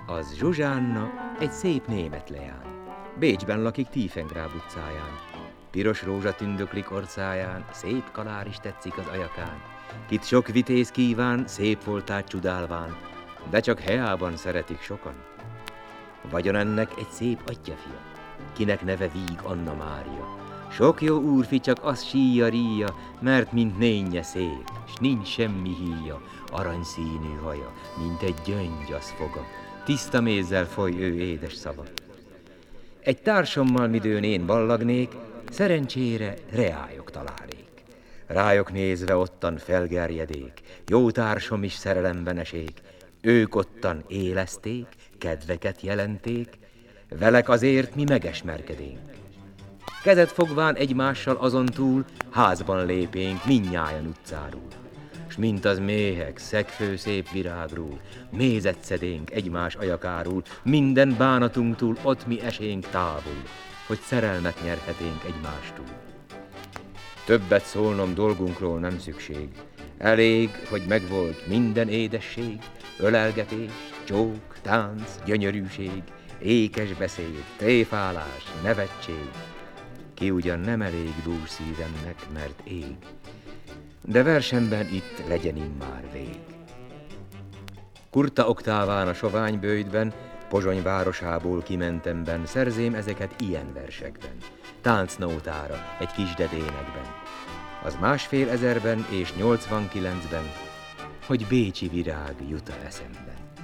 Az Zsuzsánna egy szép német leány. Bécsben lakik Tiefengrab utcáján. Piros rózsa tündöklik orcáján, szép kalár is tetszik az ajakán. Kit sok vitéz kíván, szép voltát csodálván, de csak Heában szeretik sokan. Vagyon ennek egy szép atyafia, kinek neve Víg Anna Mária. Sok jó úrfi, csak az síja-ríja, mert mint nénye szép, s nincs semmi híja. Aranyszínű haja, mint egy gyöngy az foga, tiszta mézzel foly ő édes szava. Egy társammal midőn én ballagnék, szerencsére reályok találék. Rájok nézve ottan felgerjedék, jó társam is szerelemben esék. Ők ottan éleszték, kedveket jelenték, velek azért mi megesmerkedénk. Kezet fogván egymással azon túl, házban lépénk mindnyájan utcáról. S mint az méhek szegfő szép virágról, mézet szedénk egymás ajakáról, minden bánatunktól ott mi esénk távol, hogy szerelmet nyerheténk egymástól. Többet szólnom dolgunkról nem szükség, elég, hogy megvolt minden édesség, ölelgetés, csók, tánc, gyönyörűség, ékes beszéd, tréfálás, nevetség. Ki ugyan nem elég dús szívemnek, mert ég, de versemben itt legyen immár vég. Kurta oktáván a sovány bőjtben, Pozsony városából kimentemben, szerzém ezeket ilyen versekben, táncnótára, egy kis dedénekben. Az 1,5 ezerben és 89-ben, hogy bécsi virág jut eszemben.